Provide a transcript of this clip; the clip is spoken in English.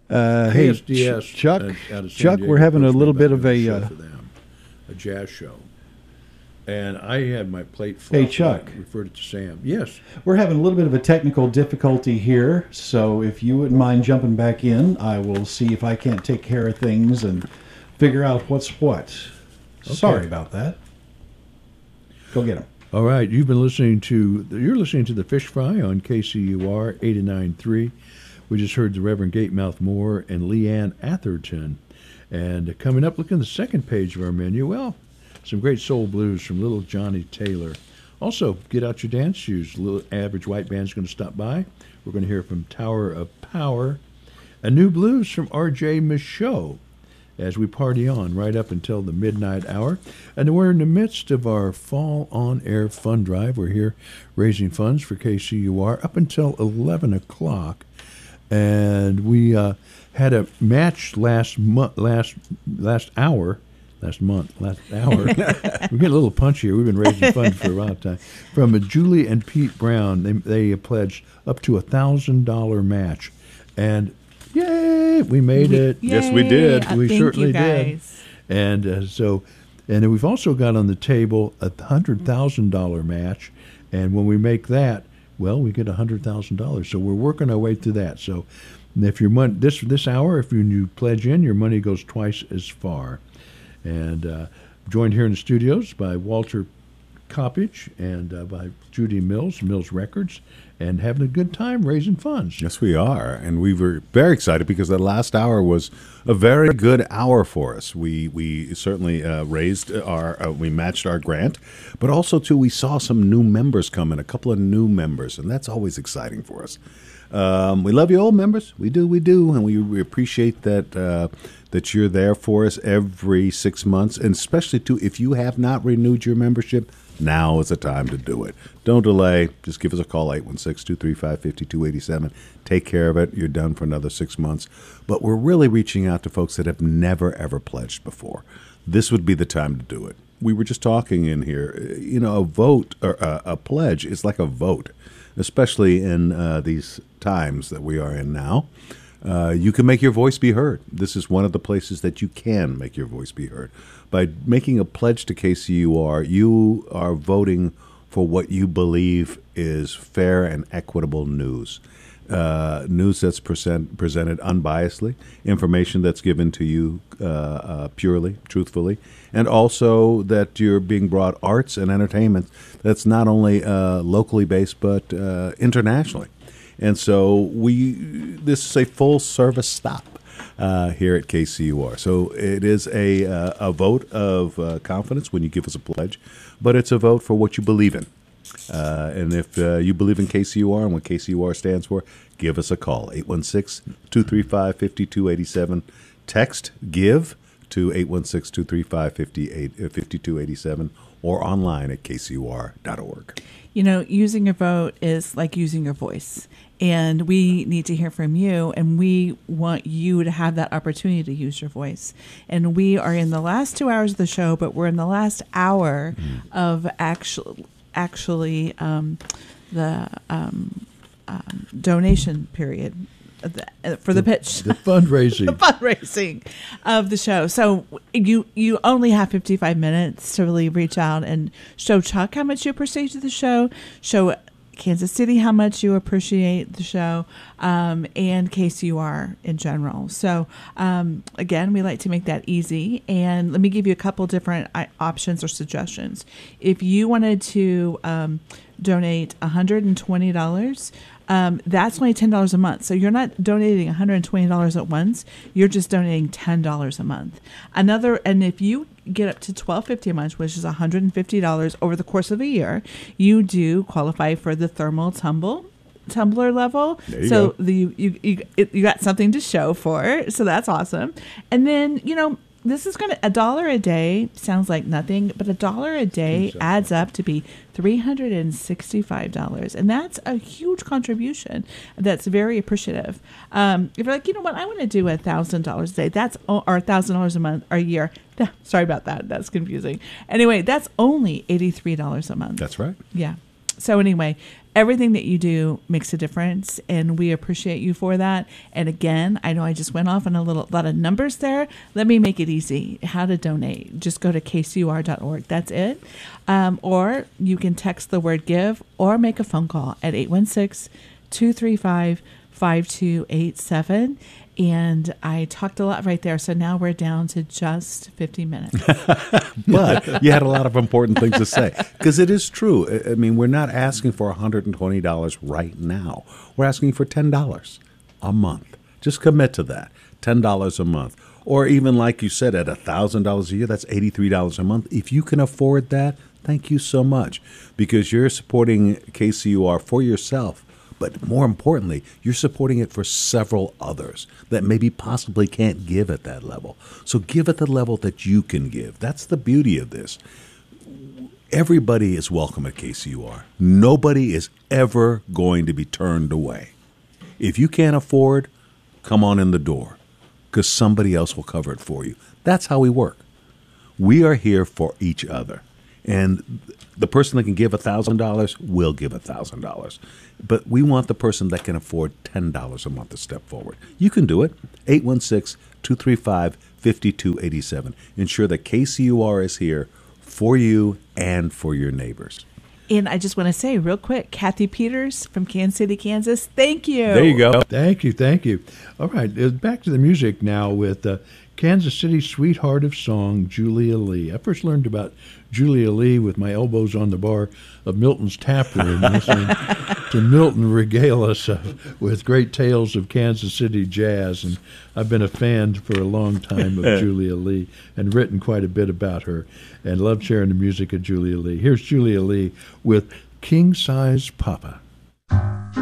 Hey, KSDS, Chuck. out of San Chuck, Diego we're having a approached me little about bit of doing a. show for them, a jazz show. And I had my plate full. Hey, Chuck. I referred it to Sam. Yes. We're having a little bit of a technical difficulty here, so if you wouldn't mind jumping back in, I will see if I can't take care of things and figure out what's what. Okay. Sorry about that. Go get him. All right. You're listening to the Fish Fry on KCUR 89.3. We just heard the Reverend Gatemouth Moore and Leanne Atherton. And coming up, look at the second page of our menu. Well, some great soul blues from Little Johnny Taylor. Also, get out your dance shoes. Little Average White Band's going to stop by. We're going to hear from Tower of Power. A new blues from R.J. Michaud as we party on right up until the midnight hour. And we're in the midst of our Fall On Air Fund Drive. We're here raising funds for KCUR up until 11 o'clock. And we had a match last hour. We're getting a little punchy here. We've been raising funds for a while time. From Julie and Pete Brown, they pledged up to $1,000 match. And yay, we made it. Yay. Yes, we did. We Thank certainly you guys. did. And and then we've also got on the table a $100,000 match. And when we make that, well, we get $100,000. So we're working our way through that. So if your money this hour, if you pledge in, your money goes twice as far. And joined here in the studios by Walter Coppage and by Judy Mills Records, and having a good time raising funds. Yes, we are. And we were very excited because that last hour was a very good hour for us. We certainly we matched our grant, but also, too, we saw some new members come in, a couple of new members, and that's always exciting for us. We love you, old members. We do, and we appreciate that you're there for us every 6 months, and especially, too, if you have not renewed your membership, now is the time to do it. Don't delay. Just give us a call, 816-235-5287. Take care of it. You're done for another 6 months. But we're really reaching out to folks that have never, ever pledged before. This would be the time to do it. We were just talking in here, a vote or a pledge is like a vote, especially in these times that we are in now. You can make your voice be heard. This is one of the places that you can make your voice be heard. By making a pledge to KCUR, you are voting for what you believe is fair and equitable news. News that's presented unbiasedly, information that's given to you purely, truthfully, and also that you're being brought arts and entertainment that's not only locally based but internationally. And so this is a full-service stop here at KCUR. So it is a vote of confidence when you give us a pledge, but it's a vote for what you believe in. And if you believe in KCUR and what KCUR stands for, give us a call, 816-235-5287. Text GIVE to 816-235-5287 or online at kcur.org. Using your vote is like using your voice. And we need to hear from you, and we want you to have that opportunity to use your voice. And we are in the last 2 hours of the show, but we're in the last hour of actually the donation period for the pitch. The fundraising. The fundraising of the show. So you only have 55 minutes to really reach out and show Chuck how much you appreciate the show, show Kansas City how much you appreciate the show, and KCUR in general. So again, we like to make that easy, and let me give you a couple different options or suggestions. If you wanted to donate $120, that's only $10 a month. So you're not donating $120 at once. You're just donating $10 a month. And if you get up to $12.50 a month, which is $150 over the course of a year, you do qualify for the thermal tumbler level. So you got something to show for. So that's awesome. And then, this is $1 a day sounds like nothing, but $1 a day adds up to be $365, and that's a huge contribution. That's very appreciative. If you're like, what, I want to do $1,000 a day, or $1,000 a month or a year. Sorry about that. That's confusing. Anyway, that's only $83 a month. That's right. Yeah. So anyway, everything that you do makes a difference, and we appreciate you for that. And again, I know I just went off on a lot of numbers there. Let me make it easy. How to donate. Just go to kcur.org. That's it. Or you can text the word give or make a phone call at 816-235-5287. And I talked a lot right there, so now we're down to just 50 minutes. But you had a lot of important things to say, because it is true. I mean, we're not asking for $120 right now. We're asking for $10 a month. Just commit to that, $10 a month. Or even like you said, at $1,000 a year, that's $83 a month. If you can afford that, thank you so much, because you're supporting KCUR for yourself. But more importantly, you're supporting it for several others that maybe possibly can't give at that level. So give at the level that you can give. That's the beauty of this. Everybody is welcome at KCUR. Nobody is ever going to be turned away. If you can't afford, come on in the door, because somebody else will cover it for you. That's how we work. We are here for each other. And the person that can give $1,000 will give $1,000. But we want the person that can afford $10 a month to step forward. You can do it. 816-235-5287. Ensure that KCUR is here for you and for your neighbors. And I just want to say real quick, Kathy Peters from Kansas City, Kansas, thank you. There you go. Thank you. All right, back to the music now with Kansas City sweetheart of song, Julia Lee. I first learned about Julia Lee with my elbows on the bar of Milton's Tap Room, listening to Milton regale us with great tales of Kansas City jazz. And I've been a fan for a long time of Julia Lee and written quite a bit about her and love sharing the music of Julia Lee. Here's Julia Lee with King Size Papa.